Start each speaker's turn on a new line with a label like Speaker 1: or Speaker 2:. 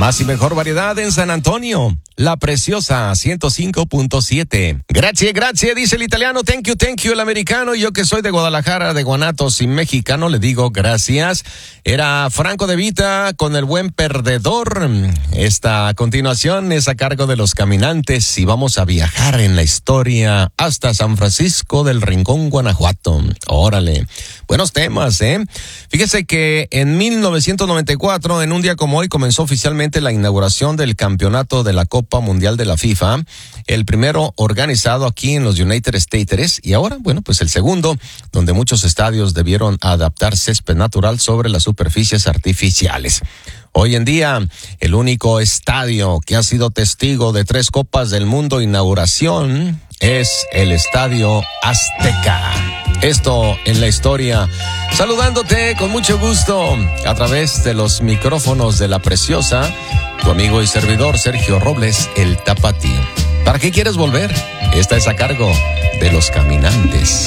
Speaker 1: Más y mejor variedad en San Antonio. La Preciosa 105.7. Grazie, dice el italiano. Thank you, el americano. Yo que soy de Guadalajara, de Guanatos y mexicano, le digo gracias. Era Franco de Vita con El Buen Perdedor. Esta continuación es a cargo de Los Caminantes y vamos a viajar en la historia hasta San Francisco del Rincón, Guanajuato. Órale. Buenos temas, ¿eh? Fíjese que en 1994, en un día como hoy, comenzó oficialmente la inauguración del campeonato de la Copa Mundial de la FIFA, el primero organizado aquí en los United States y ahora, bueno, pues el segundo, donde muchos estadios debieron adaptar césped natural sobre las superficies artificiales. Hoy en día, el único estadio que ha sido testigo de 3 Copas del Mundo inauguración es el Estadio Azteca. Esto en la historia, saludándote con mucho gusto a través de los micrófonos de La Preciosa, tu amigo y servidor Sergio Robles, el Tapatí. ¿Para qué quieres volver? Esta es a cargo de Los Caminantes.